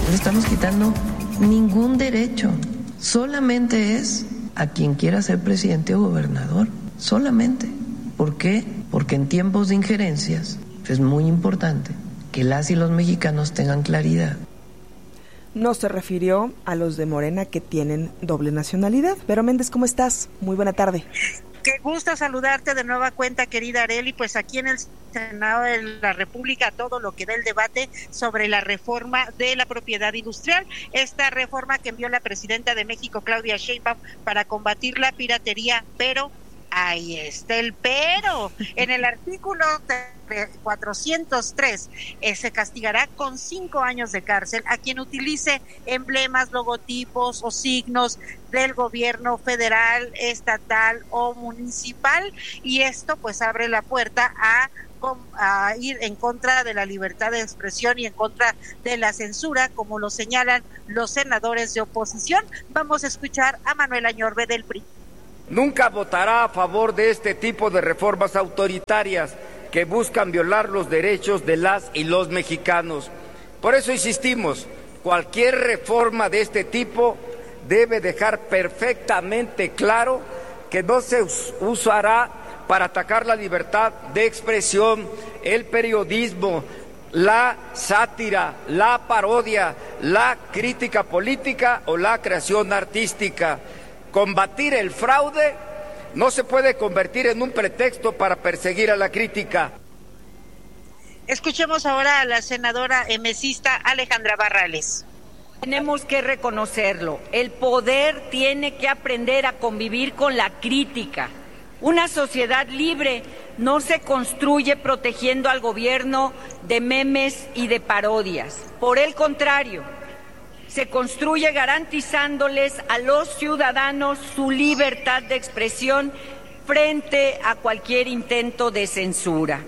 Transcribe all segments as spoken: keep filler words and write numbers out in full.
No le estamos quitando ningún derecho. Solamente es a quien quiera ser presidente o gobernador. Solamente. ¿Por qué? Porque en tiempos de injerencias es muy importante que las y los mexicanos tengan claridad. No se refirió a los de Morena que tienen doble nacionalidad. Vero Méndez, ¿cómo estás? Muy buena tarde. Qué gusto saludarte de nueva cuenta, querida Arely. Pues aquí en el Senado de la República, todo lo que da el debate sobre la reforma de la propiedad industrial, esta reforma que envió la presidenta de México, Claudia Sheinbaum, para combatir la piratería, pero ahí está el pero. En el artículo cuatrocientos tres eh, se castigará con cinco años de cárcel a quien utilice emblemas, logotipos o signos del gobierno federal, estatal o municipal, y esto pues abre la puerta a a ir en contra de la libertad de expresión y en contra de la censura, como lo señalan los senadores de oposición. Vamos a escuchar a Manuel Añorbe del P R I. Nunca votará a favor de este tipo de reformas autoritarias que buscan violar los derechos de las y los mexicanos. Por eso insistimos, cualquier reforma de este tipo debe dejar perfectamente claro que no se usará para atacar la libertad de expresión, el periodismo, la sátira, la parodia, la crítica política o la creación artística. Combatir el fraude no se puede convertir en un pretexto para perseguir a la crítica. Escuchemos ahora a la senadora emesista Alejandra Barrales. Tenemos que reconocerlo, el poder tiene que aprender a convivir con la crítica. Una sociedad libre no se construye protegiendo al gobierno de memes y de parodias. Por el contrario, se construye garantizándoles a los ciudadanos su libertad de expresión frente a cualquier intento de censura.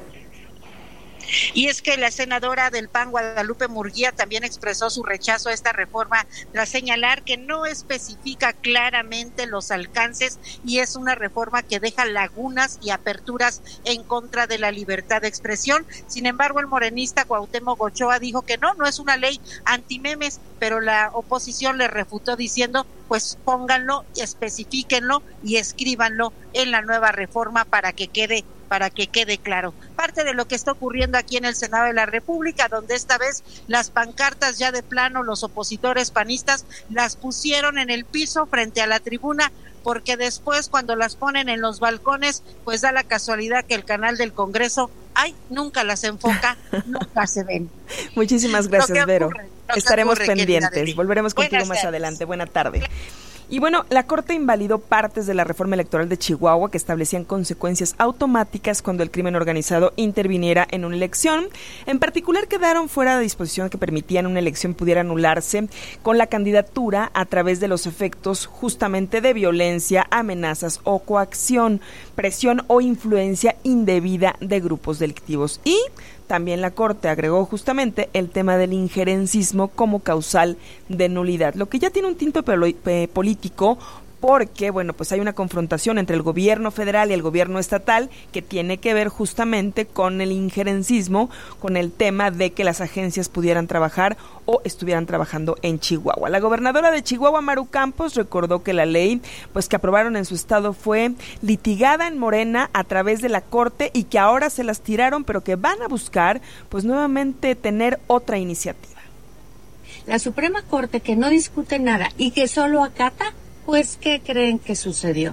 Y es que la senadora del P A N, Guadalupe Murguía, también expresó su rechazo a esta reforma tras señalar que no especifica claramente los alcances y es una reforma que deja lagunas y aperturas en contra de la libertad de expresión. Sin embargo, el morenista Cuauhtémoc Ochoa dijo que no, no es una ley antimemes, pero la oposición le refutó diciendo, pues pónganlo, especifíquenlo y escríbanlo en la nueva reforma para que quede para que quede claro. Parte de lo que está ocurriendo aquí en el Senado de la República, donde esta vez las pancartas ya de plano, los opositores panistas las pusieron en el piso frente a la tribuna, porque después cuando las ponen en los balcones, pues da la casualidad que el canal del Congreso, ay, nunca las enfoca, nunca se ven. Muchísimas gracias, Vero. Ocurre, Estaremos ocurre, pendientes. Volveremos contigo Buenas más tardes. adelante. Buena tarde. Y bueno, la Corte invalidó partes de la reforma electoral de Chihuahua que establecían consecuencias automáticas cuando el crimen organizado interviniera en una elección. En particular, quedaron fuera de disposición que permitían una elección pudiera anularse con la candidatura a través de los efectos justamente de violencia, amenazas o coacción, presión o influencia indebida de grupos delictivos. Y también la Corte agregó justamente el tema del injerencismo como causal de nulidad, lo que ya tiene un tinte político porque, bueno, pues hay una confrontación entre el gobierno federal y el gobierno estatal que tiene que ver justamente con el injerencismo, con el tema de que las agencias pudieran trabajar o estuvieran trabajando en Chihuahua. La gobernadora de Chihuahua, Maru Campos, recordó que la ley pues que aprobaron en su estado fue litigada en Morena a través de la Corte y que ahora se las tiraron, pero que van a buscar pues nuevamente tener otra iniciativa. La Suprema Corte, que no discute nada y que solo acata, pues, ¿qué creen que sucedió?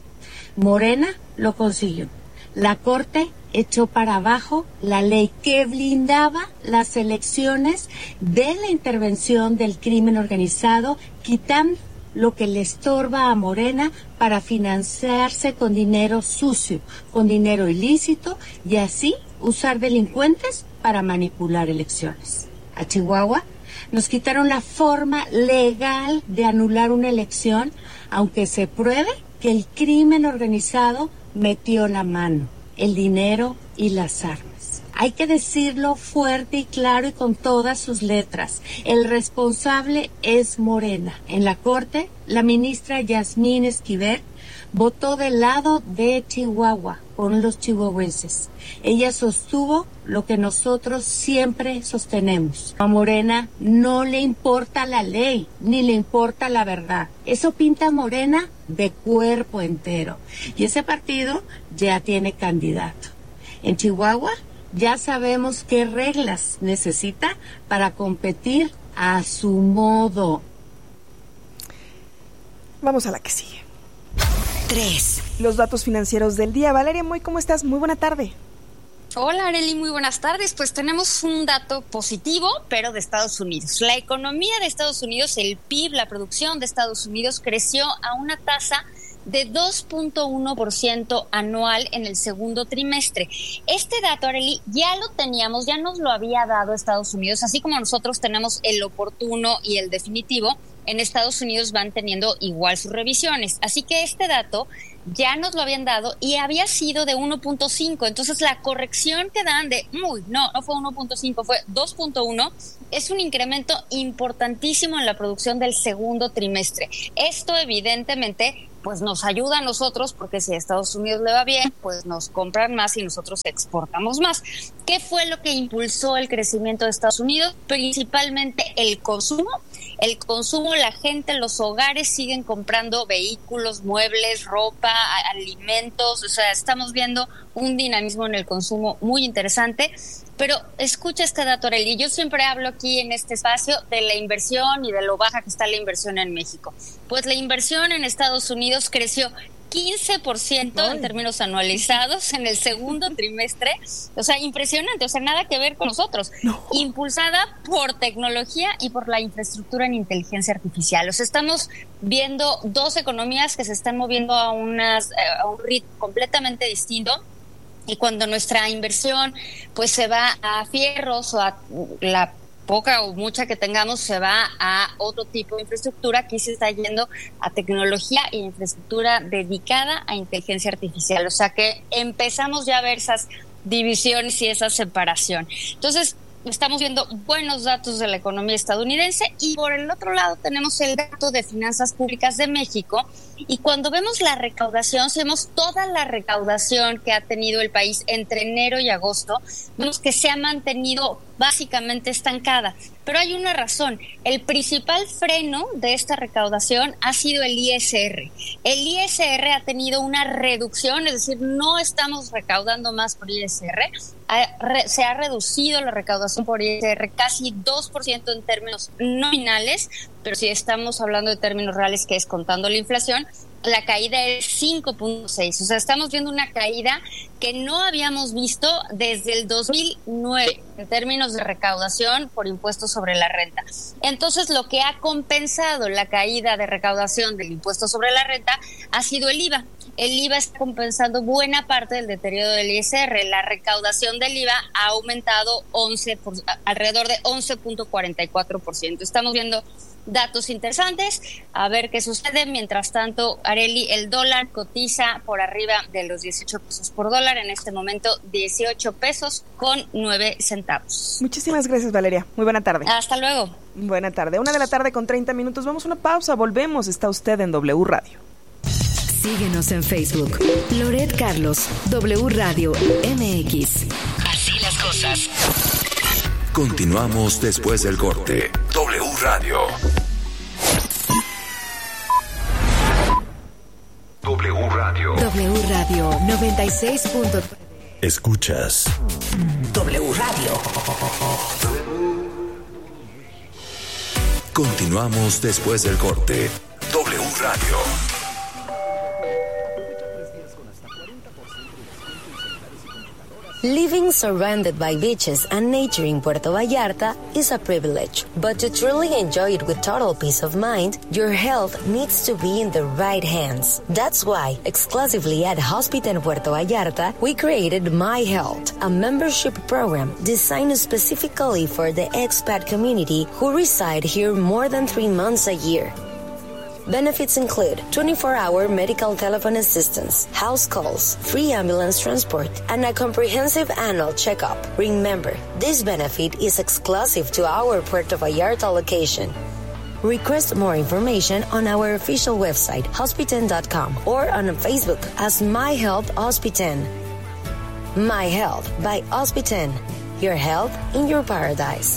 Morena lo consiguió. La Corte echó para abajo la ley que blindaba las elecciones de la intervención del crimen organizado, quitando lo que le estorba a Morena para financiarse con dinero sucio, con dinero ilícito y así usar delincuentes para manipular elecciones. A Chihuahua nos quitaron la forma legal de anular una elección, aunque se pruebe que el crimen organizado metió la mano, el dinero y las armas. Hay que decirlo fuerte y claro y con todas sus letras. El responsable es Morena. En la Corte, la ministra Yasmín Esquivel votó del lado de Chihuahua con los chihuahuenses. Ella sostuvo lo que nosotros siempre sostenemos. A Morena no le importa la ley, ni le importa la verdad. Eso pinta a Morena de cuerpo entero. Y ese partido ya tiene candidato. En Chihuahua ya sabemos qué reglas necesita para competir a su modo. Vamos a la que sigue. tres. Los datos financieros del día. Valeria Moy, ¿cómo estás? Muy buena tarde. Hola Arely, muy buenas tardes. Pues tenemos un dato positivo, pero de Estados Unidos. La economía de Estados Unidos, el P I B, la producción de Estados Unidos creció a una tasa de dos punto uno por ciento anual en el segundo trimestre. Este dato, Arely, ya lo teníamos, ya nos lo había dado Estados Unidos, así como nosotros tenemos el oportuno y el definitivo. En Estados Unidos van teniendo igual sus revisiones. Así que este dato ya nos lo habían dado y había sido de uno punto cinco. Entonces la corrección que dan de, uy, no, no fue uno punto cinco, fue dos punto uno, es un incremento importantísimo en la producción del segundo trimestre. Esto evidentemente pues nos ayuda a nosotros, porque si a Estados Unidos le va bien, pues nos compran más y nosotros exportamos más. ¿Qué fue lo que impulsó el crecimiento de Estados Unidos? Principalmente el consumo. El consumo, la gente, los hogares siguen comprando vehículos, muebles, ropa, alimentos. O sea, estamos viendo un dinamismo en el consumo muy interesante. Pero escucha este dato, Arely. Yo siempre hablo aquí en este espacio de la inversión y de lo baja que está la inversión en México. Pues la inversión en Estados Unidos creció quince por ciento en términos anualizados en el segundo trimestre. O sea, impresionante, o sea, nada que ver con nosotros. No. Impulsada por tecnología y por la infraestructura en inteligencia artificial. O sea, estamos viendo dos economías que se están moviendo a, unas, a un ritmo completamente distinto. Y cuando nuestra inversión pues se va a fierros o a la poca o mucha que tengamos se va a otro tipo de infraestructura, aquí se está yendo a tecnología e infraestructura dedicada a inteligencia artificial. O sea que empezamos ya a ver esas divisiones y esa separación. Entonces, estamos viendo buenos datos de la economía estadounidense y por el otro lado tenemos el dato de finanzas públicas de México. Y cuando vemos la recaudación, si vemos toda la recaudación que ha tenido el país entre enero y agosto, vemos que se ha mantenido básicamente estancada. Pero hay una razón. El principal freno de esta recaudación ha sido el I S R. El I S R ha tenido una reducción, es decir, no estamos recaudando más por I S R. Se ha reducido la recaudación por I S R casi dos por ciento en términos nominales, pero si estamos hablando de términos reales, que es contando la inflación, la caída es cinco punto seis. O sea, estamos viendo una caída que no habíamos visto desde el dos mil nueve en términos de recaudación por impuestos sobre la renta. Entonces, lo que ha compensado la caída de recaudación del impuesto sobre la renta ha sido el I V A. El I V A está compensando buena parte del deterioro del I S R. La recaudación del I V A ha aumentado once por, alrededor de once punto cuarenta y cuatro por ciento. Estamos viendo datos interesantes, a ver qué sucede. Mientras tanto, Arely, el dólar cotiza por arriba de los dieciocho pesos por dólar, en este momento dieciocho pesos con nueve centavos. Muchísimas gracias, Valeria. Muy buena tarde. Hasta luego. Buena tarde. Una de la tarde con treinta minutos. Vamos a una pausa, volvemos. Está usted en W Radio. Síguenos en Facebook. Loret Carlos, W Radio M X. Así las cosas. Continuamos después del corte. W Radio. W Radio. W Radio noventa y seis punto tres. Escuchas W Radio. Continuamos después del corte. W Radio. Living surrounded by beaches and nature in Puerto Vallarta is a privilege, but to truly enjoy it with total peace of mind, your health needs to be in the right hands. That's why, exclusively at Hospital Puerto Vallarta, we created My Health, a membership program designed specifically for the expat community who reside here more than three months a year. Benefits include twenty-four hour medical telephone assistance, house calls, free ambulance transport, and a comprehensive annual checkup. Remember, this benefit is exclusive to our Puerto Vallarta location. Request more information on our official website, hospiten dot com, or on Facebook as My Health Hospiten. My Health by Hospiten. Your health in your paradise.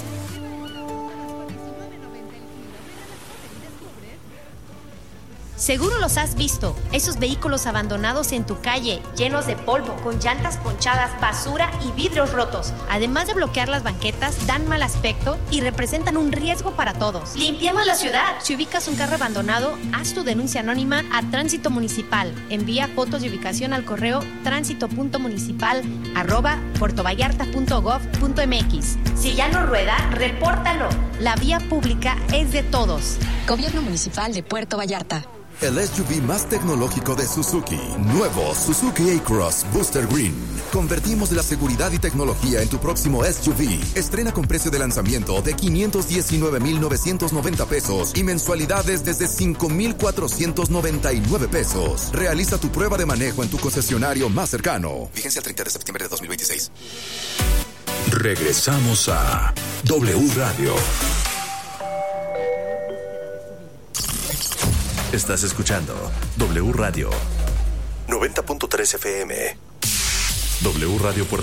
Seguro los has visto, esos vehículos abandonados en tu calle, llenos de polvo, con llantas ponchadas, basura y vidrios rotos. Además de bloquear las banquetas, dan mal aspecto y representan un riesgo para todos. ¡Limpiemos la ciudad! Si ubicas un carro abandonado, haz tu denuncia anónima a Tránsito Municipal. Envía fotos de ubicación al correo tránsito punto municipal arroba puertovallarta punto gov punto mx. Si ya no rueda, repórtalo. La vía pública es de todos. Gobierno Municipal de Puerto Vallarta. El S U V más tecnológico de Suzuki. Nuevo Suzuki A-Cross Booster Green. Convertimos la seguridad y tecnología en tu próximo S U V. Estrena con precio de lanzamiento de quinientos diecinueve mil novecientos noventa pesos y mensualidades desde cinco mil cuatrocientos noventa y nueve pesos. Realiza tu prueba de manejo en tu concesionario más cercano. Vigencia el treinta de septiembre de dos mil veintiséis. Regresamos a W Radio. Estás escuchando W Radio noventa punto tres F M. W Radio Puerto